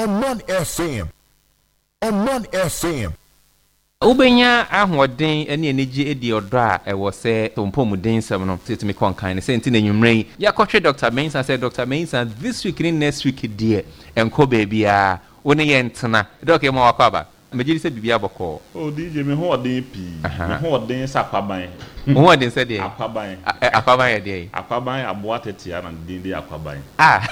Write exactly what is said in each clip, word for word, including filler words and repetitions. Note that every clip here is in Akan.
on Mon F M. On Mon F M. Ubenya ahoden ene enegi edi odo a e wo se tompomuden sem no tete me kon kan ne senti na nwumren ya kotwe Doctor Mensa say Doctor Mensa this week in next week dear enko baby a woni ye ntena doc e mo wakaba megiri se bibia boko oh D J me ho oden pi me ho oden sa kwaban mo oden se de akwaban akwaban ye de akwaban aboa tetia na din de akwaban ah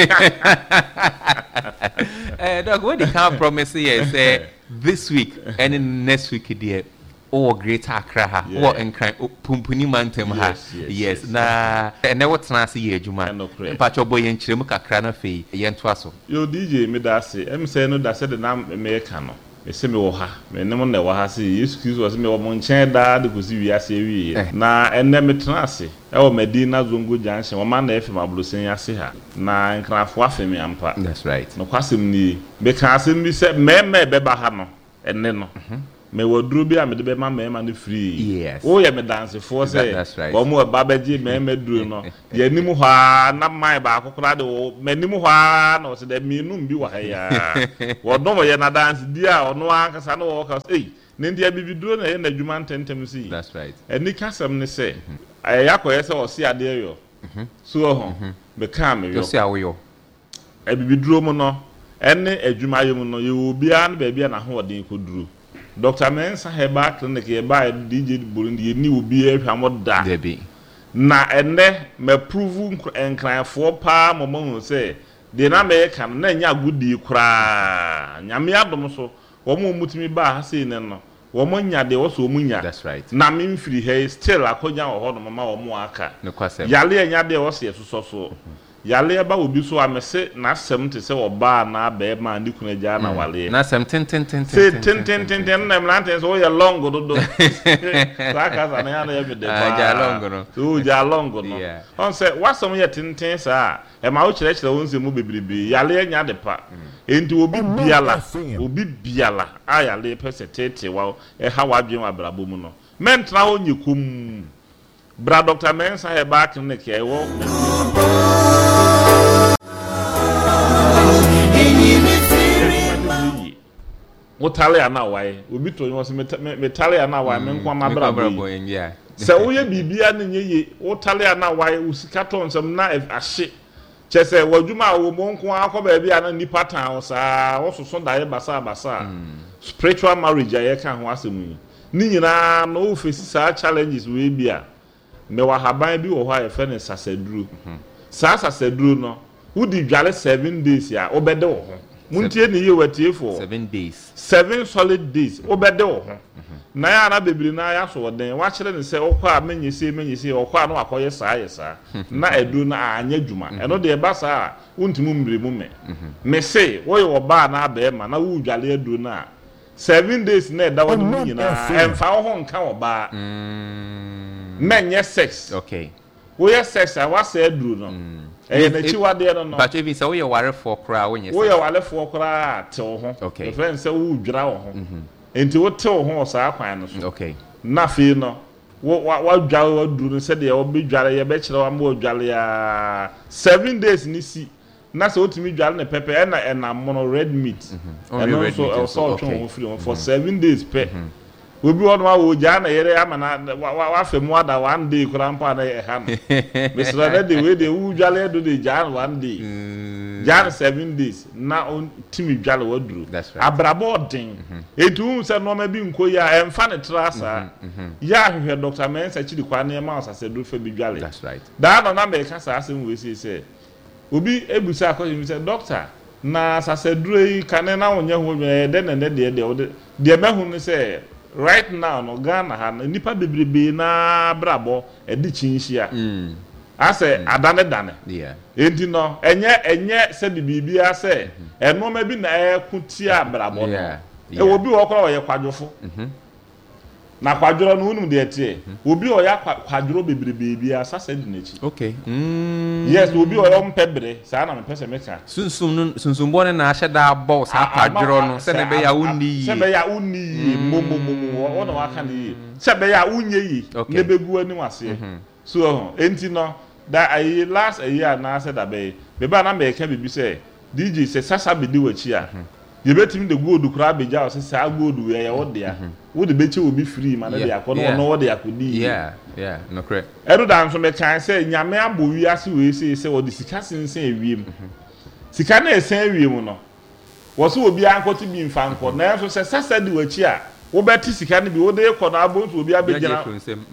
eh doc what the can promise here say this week and in next week dear oh Greater Accra ha wo enkran pumpuni mantem ha yes na and na what na say ye adwuma pacho boy enchirem kakra na fei ye ntoa so yo D J me da say em say no da say de na me ka no me say me wo ha me ne mo na wo ha say Yesu Kristo was me wo mo nchen da de kosi wi ase wi na enne me tena ase e wo Medina Zongo Junction wo ma na efe mablosen ase ha na nkrafo afe me ampa that's right no kwasem ni me ka asem bi say me me be ba ha no enne no me woduro bi a me de be ma me ma no free yes oh ye me dance for say wo mo ba ba ji me me duro no ye nim ho a na mai ba akokora de wo me nim ho a no se de mi num bi wa ha ya wo do mo ye na dance di a ono ankasa no wo ka eh ne ndia bi bi duro na ye na dwuma ntentem si that's right eni kasem ne se aya ko ye se o si ade yo so ho be ka me yo so awo yo e bi bi duro mo no ene adwuma yem no ye obi a na ba bia na ho odin ko duro Doctor Mensa heba clinic ye ba D J Burundi ye ni obi e hwa moda debi na enne me prove enkranfo pa momo say de na me kan na nya gudi kura nyame adom so wo mo mutimi ba ha sei ne no wo mo nya de wo so mo nya that's right na me mfiri he still akonya wo ho no mama wo mo aka ne kwasem yale nya de wo se so so yale ba obi so amese na sem te se oba na ba ma ndi kuna ja na wale na sem ten ten ten ten ten ten ten ten na mlante so ya long do do saka za na ya na ya be de ba ja long no so ja long no on say wasom ya ten ten sa e ma wo kire kire won se mu bebrebe yale nya de pa enti obi biala obi biala a yale pese tete wa e ha wadwen wa brabo mu no mentra ho nyikum bra Doctor Mensa e ba clinic e wo Wotale ana wae obi to yin wo se metale ana wae me nkwa ma bra bo yin se wo ye bibia ne nyeye wotale ana wae usika to nsem na ahye chese wadwuma wo mo nkwa akoba bia na nipa tan wo saa wo soso dae basa basa spiritual marriage aye kan ho asemu ni nyina no wo face saa challenges we bia me wa haban bi wo ho aye fe ne sasaduru sa sasaduru no wo di dwale seven days ya obede wo ho muntie ne ye watie for seven days seven solid days obede wo ho na ya na bebiri na ya so den wa kire ne se okwa menyese menyese okwa no akoye saa ye saa na edu na anya dwuma eno de ba saa untimu mbire mu me me se wo ye oba na ba ma na wo dwale edu na seven days na da wo ni nyina emfa wo ho nka oba menye sex okay wo ye sex a wa se edu no eh na chi wade no no but even so we ware for kra wo nye wo ye wale for kra te wo ho okay friend say wo dwira wo ho enti wo te wo ho saa kwan no so okay na fi no wo wa dwa wo duru se de wo be dware ye be kire wa mo dware ya seven days ni si na se otimi dware ne pepe e na e na mono red meat only red so meat so so free for seven days pe obi won wa wo ja na yere ama na wa fa mu ada one day kura mpa na e ha no misra na de we de wu dwale do de ja one day ja seven days na on timi dwale wo duru abrabo den etu se no ma bi nko ya emfa ne trasa ya hwehwe Doctor Mensa chidi kwa na ma osase do fa bi dwale that's right da no na me ka sa asem we say say obi ebusa akoje mi say doctor na asase duro yi kane na onye ho de de de de de de mehu ne say right now no Ghana ha nipa bebrebe na brabo edi chinhia mm ase adane dane yeah enti no enye enye se bibia se eno ma bi na ekutia brabo no e obi wo kora ye kwadwofo mhm na kwadworo no unum de etie obi o ya kwadworo bebrebe bia sase di nachi okay mm yes obi o yo mpebre sa na mpese meka sunsum no sunsum bo na ahye da boss ha kwadworo no se ne be ya unni se be ya unni momo momo wona waka ni se be ya unye yi ne begu ani wase so enti no da ayi last a year na se da be be ba na me ka bibi se D J se sasa be di wachi a ye betimi de gold kura beja o se sa gold we ye wo de a wo de beche obi free ma na de akọ no no wo de akodi yeah yeah no correct edu dan so me kan se nyame abo wi ase we se se wo de sika sensen ewiem sika na esen ewiem no wo so obi ankoti bi mfa nko na so se sasa di wachi a wo beti sika ne bi wo de kọ na abo so obi abegina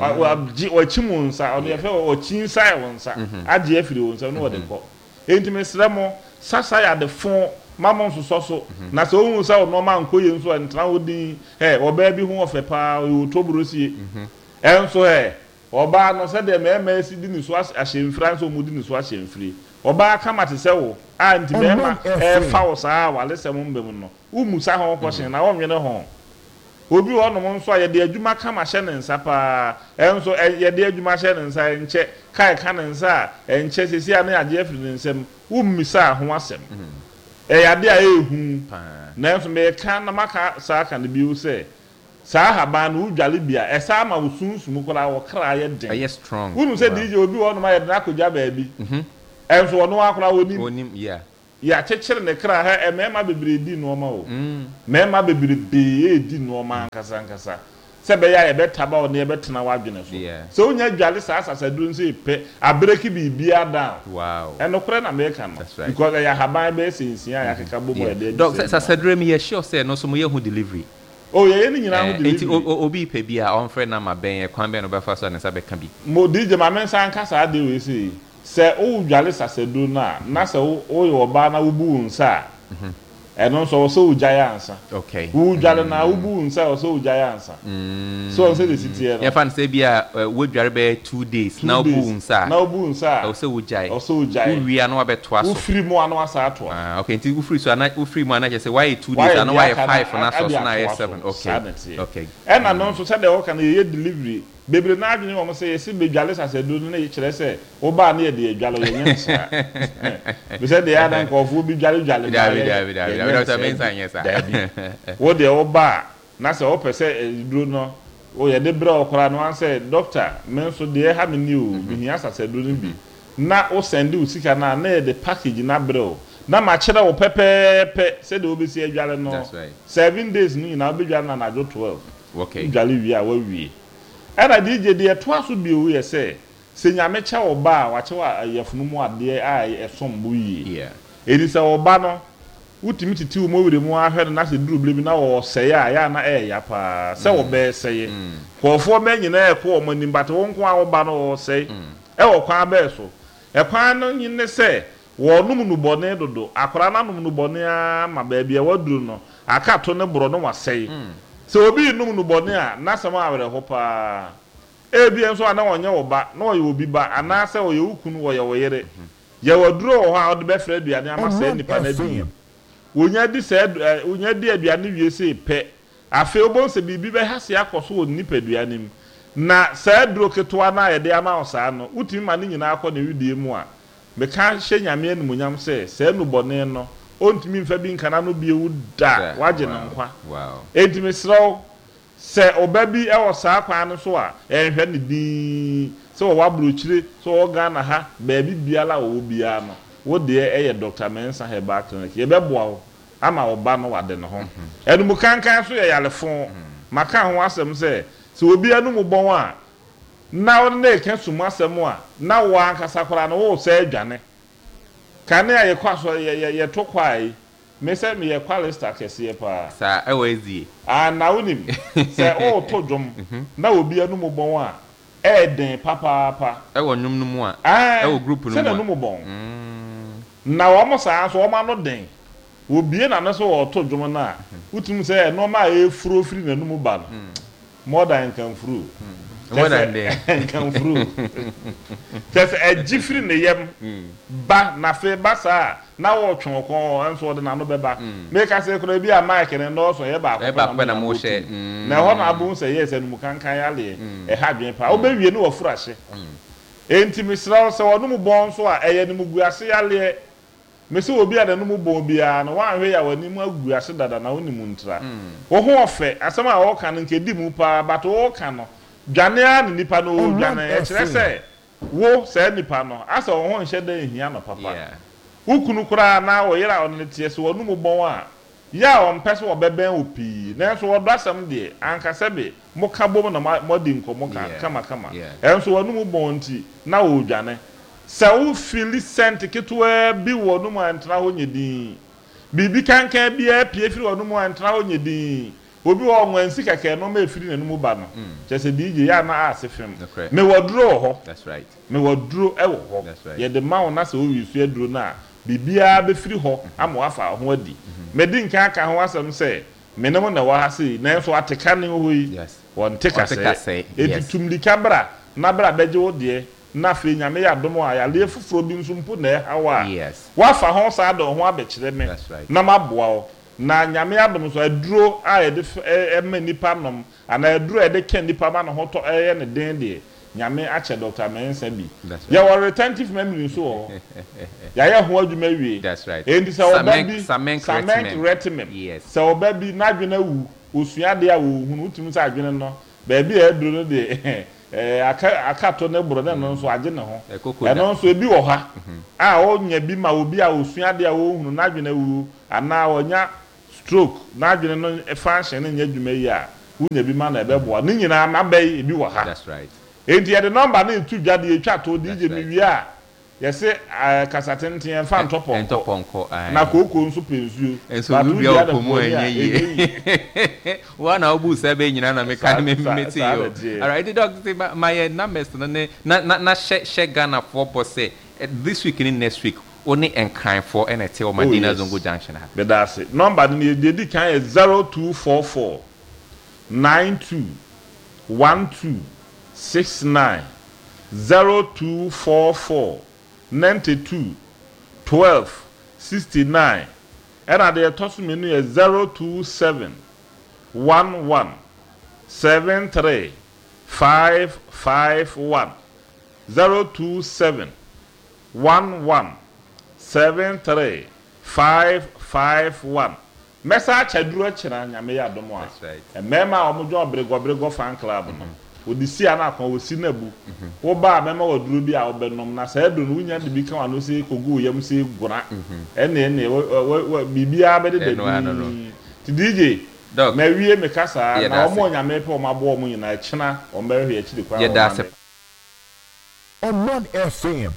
wa chi mu nsa o de fe o chi nsa e wonsa age afiri wonsa no wo de kọ enti me sremo sasa ya de fon mama nso so na so ohun sa no ma nkoye nso entra odi eh oba bi hu ofe pa o tobrosie enso eh oba no se de me ma si di ni so ahyemfra nso mu di ni so ahyemfri oba kama te se wo anti me ma eh fa wo sa wale se mo mbem no umu sa ho ko hyen na wo nwene ho obi wo no nso ye de adwuma kama hye ne nsa pa enso ye de adwuma hye ne nsa enche kai ka ne nsa enche sisi ane age afri ne nsem ummi sa ho asem eh ade a ehu na nso me kan na maka sa ka ne biu se sa haba no udwale bia e sa ma wosunsun kola wo kra ye den eh strong unu se D J obi wo no ma ye na kodwa ba bi mhm enso wo no akora wonim wonim yeah ya chechere ne kra ha e mema bebre di no ma o mm mema bebre be e di no ma nkasa nkasa se be ya ye betaba o ne ye betena wadwene so so onya dwale sa asasa duru nse pe abreki bibia down wow eno kore na make am because ya haban be sinsia ya keka bomo e de doc sasa duru me ye sure say no so mo ye hu delivery oh ye ni nyina hu delivery enti obi pe bia on friend na ma ben e kwan be no be fa so na sa be ka bi mo D J ma men san kasa de we say se o dwale sasa duru na na se o yo ba na ubu nsa mhm eno so so giants okay u dwale na ubu nsa so giants so say the city e ya fan say bia we dware be two days na ubu nsa na ubu nsa o so ujai o so ujai u wi anu abeto aso u free mu anu asa ato ah okay nti u free so ana u free mu ana je say why two days and why five na so so na seven okay okay and no so say the work na ye delivery bebre na adwene wo say yesi bedwale sase do na ye kire say wo ba na ye de dwale ye nyensa be say de ya dan ko fu bi dwale dwale David Doctor Mensa yesa wo de wo ba na say wo pese duro no wo ye de bra okora no an say doctor men so de ha me ni o bi hia sase do ni bi na wo send u sika na na ye de package na bra na ma kire wo pepepe say de wo be si dwale no seven days ni na be dwale na na jo twelve okay dwale wi a wo wi era D J de to aso bi o ye se se nyame cha wo ba wa che wa yefunu mu ade a esombo yi yeah edi se wo ba no wutimi titi mo wire mu ahwe na se duru blebi na wo seye a ya na e ya pa se wo be seye kofo me nyina e ko mo nim bate wo nko a wo ba no wo seye e wo kwa be so e kwa no nyine se wo num nu bone dodo akora na num nu bone a ma ba bia waduru no aka to ne bro no wa seye so obi num nu bone a na sama awere ho pa e bi enso ana wonye wo ba na wo ye obi ba ana se wo ye ukunu wo ye wo yere ye waduro ho a wo de be fre aduane ama se nipa na bi wonya di se wonya di aduane wie se pe afi obonse bibi be hase akoso wo nipa aduane mu na se duro ketoa na ye de ama osa no utimi ma ni nyina akọ na widie mu a me ka hye nyame animunyam se se nu bone no ontimi mfa bi nkana no bie wuda waje na nkwa wow entimi sro se obabi e wo sa akwa no so a enhwe ne di se wo wabrochire so wo Ghana ha ba bi biala wo bia no wo de e ye Doctor Mensa Herbal Clinic ye beboa wo ama wo ba no wade ne ho enu mu kankan so ye yalefon maka ho asem se se obi anu mu bon a na wo na eka sumu asem a na wo ankasa kora no wo se adwane kane ya ye kwaso ye ye to kwai me se me ye kwalista kese pa sa e wezi ah na wonim se o to dwom na obi anu mu bon a e den papa papa e wo nwum numu a e wo group numu se na nu mu bon na wo mo sa so wo ma no den obi na no so wo to dwom na utum se no ma e furo firi na nu mu ba no more than can furu more than they can furu just a jifri ne yem ba na fe ba sa na wo twon ko enso de na no beba make us say ko bi a mic ne no so ye ba ko ba ko na mo she na ho na abu say yes enu kankan yale e ha dwen pa wo be wie no wo fura hye enti misra so wo no mu bon so a eye ne mu guase yale me se obi a de no mu bon bia no wan hwe ya wani mu aguase dada na woni mu ntra wo ho ofe asema a wo kan nke di mu pa but wo kan no dwane a ni nipa no dwane e kire se wo se nipa no asa wo ho nhye da ehia no papa ukunu kura na wo yera on tie so wonu mu bon a ya on pese wo beben opi na so wo dwasam de anka sebe mo ka bom na modi nkomo ka kama kama enso wonu mu bon nti na wo dwane sa wo feel sent ketwa bi wonu mu antra ho nyedin bibi kankan bi a pie firi wonu mu antra ho nyedin obi wo nwansi keke no ma efiri nanu mu ba no chese D J ya na asefem me wodro ho that's right me wodro e wo ho ye de ma wona se wo wisu edro na bibia be firi ho amo afa ho adi me di nka aka ho asem se me ne mo na wa ha se na so ateka ne ho yi won teka se eti tumlika bra na bra beje wo de na fe nyame ya dom a ya le fufuro bi nso mpo na hawa wa fa ho sa do ho abekire me na maboa wo na nyame adom so aduro a ye de ema nipa nom ana aduro e de ken nipa ma no ho to eye ne den de nyame ache Doctor Mensa bi ya wa retentive memory so o ya ya ho adwuma wie that's right endi se obabi samen retimem yes se obabi na adwena wu osua de a wo hunu utum sa adwena no ba bi aduro no de eh aka aka to ne bro no so age ne ho e no so ebi wo ha a o nya bi ma obi a osua de a wo hunu na adwena wu ana onya stroke na adwene no e function na nya dwuma yi a unya bi ma na ebeboa ni nyina na bai ebi wo ha that's right enti e de number na tu dwa de etwa to D J mi wi a ye se kasatenten en fan top on top on ko na kokko nso pensuo enso bi bia okomo enye ye wana obu se be nyina na me kan me meti yo alright doctor my numbers na na na she Ghana for pose this week in next week only enkran for N T O Madina Zongo Junction ha be that say number ni dey di kan is zero two four four nine two one two six nine zero two four four nine two twelve sixty-nine and at the toss menu is zero two seven one one seven three five five one zero two seven one one seven three five five one message aduro chira nyame ya domo a e mema omjo obrego obrego fan club no odisi ana akon osi nabu wo ba mema waduro bi a obenom na sa edo no wunya de bi kan ano se kogu yam se gura ene ene bibia be de de ti D J dog me wie me kasa na omo nyame pe o mabo omo nyina china o mehwe e chidi kwa yeah that's on One F M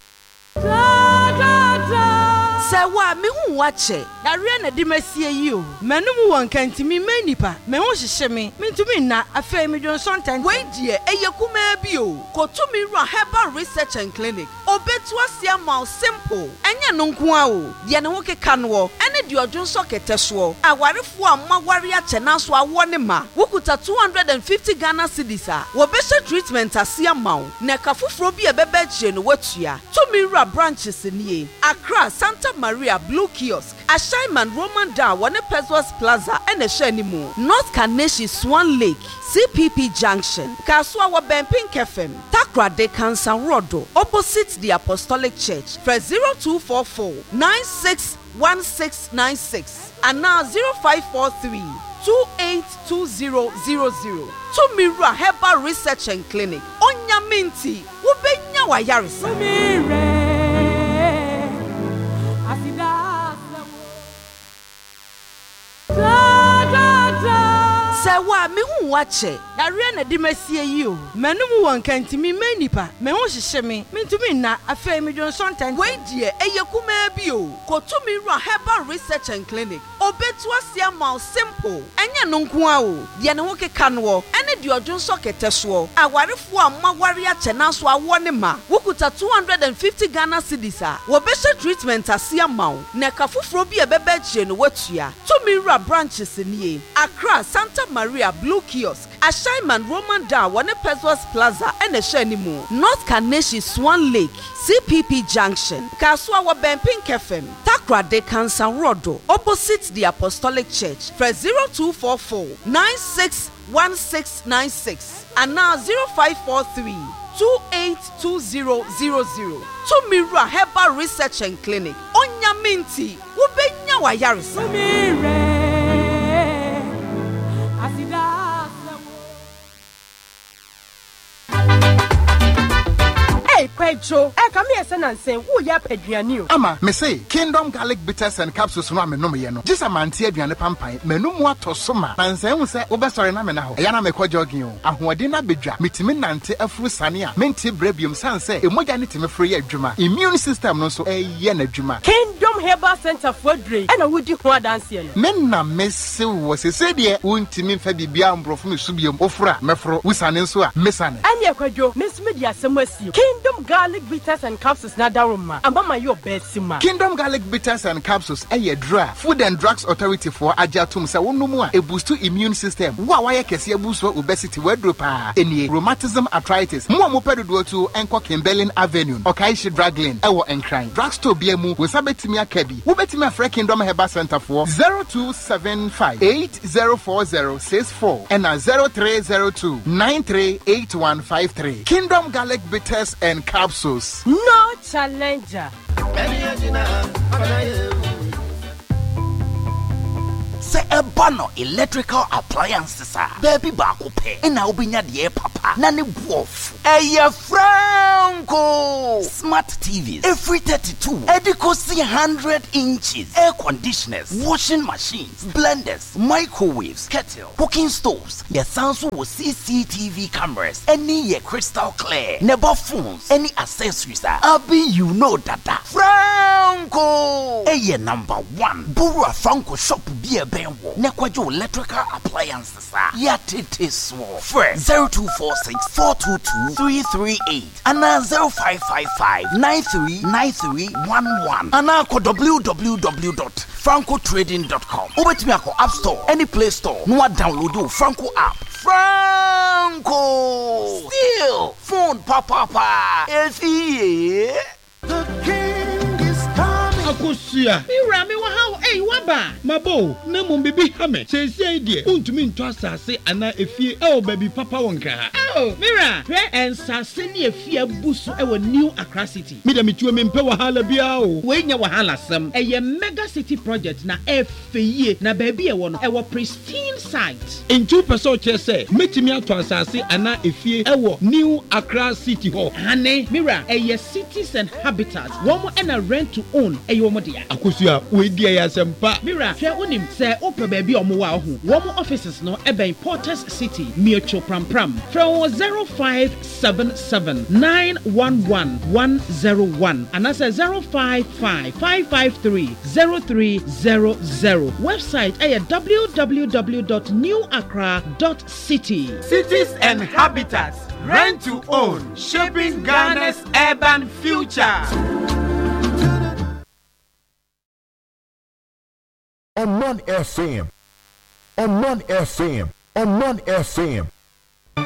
Sewa me hu wache na re na di masie yi o manum won kantimi manipa me hu hyehye me mentumi na afei me dwon sontan we die eyekuma bi o kotumi ru Herbal Research and Clinic obetu asia ma simple enye no nko a o de ne ho keka no ene de odwon so kete so awarefo amaware ache na so awo ne ma wukuta two hundred fifty Ghana cedis a wo be treatment asia ma na kafoforo bi ebebe chie no watua tumi ru branches nie Accra Santa Maria Blue Kiosk, Ashaiman Roman Da, One Pesos Plaza, and a Shenimu, North Kaneshi Swan Lake, C P P Junction, Kaswa Wabempin Kefem, Takra de Kansan Rodo, opposite the Apostolic Church, for zero two four four nine six one six nine six, and now zero five four three two eight two zero zero zero. Tumira Herbal Research and Clinic, Onya Minti, Ubenya Wayarisa. Sewa me hu wache na re na di masie yi o manum won kantimi manipa me hu hyehye me mentumi na afei me dwon sontan we die eyekuma bi o kotumi ru Herbal Research and Clinic obetu asia ma simple enye no nko a o de ne ho keka no ene de odwon so kete so awarefo amaware ache na so awo ne ma wukuta two hundred fifty Ghana cedis a wo be treatment asia ma na kafoforo bi ebebe chie no watua tumi ru branches nie Accra Santa Maria Blue Kiosk, Ashaiman Roman Da, One Pesos Plaza, and a Shenimu, North Kaneshi Swan Lake, C P P Junction, Kaswa Wabempin Kefem, Takra de Kansan Rodo, opposite the Apostolic Church, for zero two four four nine six one six nine six, and now zero five four three two eight two zero zero zero. Tumira Herbal Research and Clinic, Onya Minti, Ubenya Wayarisa. Kwejo, I come here and say, who ya pedianu? Ama, me say, Kingdom Garlic Bitters and Capsules no me no me no. Just a man tia aduane pampan, menu mu atosoma. Na nse hu se obesore na me na ho. Eya na me kwa jogging o. Ahoɔden na bedwa, metimi nante afuru sane a, menti brebium sanse, emoja ne timi free adwuma. Immune system no so eye na adwuma. Kingdom Herbal Center for Dre. And I would do ho dance here. Men na mese wo se se de untimi fa bibia mbrofo me subiom ofura mefro wusane nso a mesane. Anya Kwejo, Miss Media Semasi. Kingdom Garlic Bitters and Capsules na daruma. Ambama your best ma. Kingdom Garlic Bitters and Capsules eye dra. Food and Drugs Authority for ajatum se wonumu a e boost immune system. Wa wa ye kese boost obesity wedro pa. Enie rheumatism arthritis. Mo mo pedodo to enko Kimberlin Avenue. Okaishi Drug Lane ewo enkran. Drugstore bia mu we sabetimi akabi. Wo betimi afre Kingdom Herbal Center for zero two seven five eight zero four zero six four and a zero three zero two nine three eight one five three. Kingdom Garlic Bitters and Capsules. No challenger. Se ebano electrical appliances a baby ba ko pe na obinya de papa na ne buof eye Franco smart T Vs every thirty-two edicosi one hundred inches air conditioners washing machines blenders microwaves kettle cooking stoves your sounds with C C T V cameras any ye crystal clear never phones any accessories abi you know that Franco eye number one Burua Franco shop be a Nekwajo electrical appliances are Yatitis Fresh zero two four six four two two three three eight and zero five five five nine three nine three one one and w w w dot franco trading dot com. Over to me App Store, any Play Store, no download the Franco app. Franco still phone papa pa is here. The king is coming. Akosia. Mira me wa how eh waba. Mabo, na mo bibi ha me. Say say die. Untumi nto asase ana efie e o baby papa wonka ha. Oh, Mira, hwe ensase ne efie abusu e wo New Accra City. Me da metuo me mpe wahala bia o. We nya wahala sam. E ye mega city project na efeye na baby e wo no. E wo pristine site. In two person che say, metimi ato asase ana efie e wo New Accra City ho. Hane, Mira, e ye cities and habitats. Wo mo e na rent to own e yo mo dia. Akosua, we dia ya sempa. Mira, hwe onim say ope baby omo wa ho. Wo mo offices no e ben Porters City, Miocho Pram Pram. From zero five seven seven nine one one one zero one and that's a zero five five five five three zero three zero zero. Website at w w w dot new accra dot city. Cities and habitats, rent to own, shaping Ghana's urban future. On One F M, on One F M, on One F M.